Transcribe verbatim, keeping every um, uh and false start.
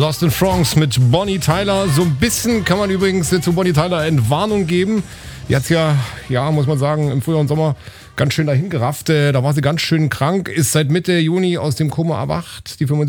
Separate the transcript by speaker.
Speaker 1: Lost in Franks mit Bonnie Tyler. So ein bisschen kann man übrigens zu Bonnie Tyler Entwarnung geben. Die hat ja, ja, muss man sagen, im Frühjahr und Sommer ganz schön dahin gerafft. Da war sie ganz schön krank, ist seit Mitte Juni aus dem Koma erwacht. Die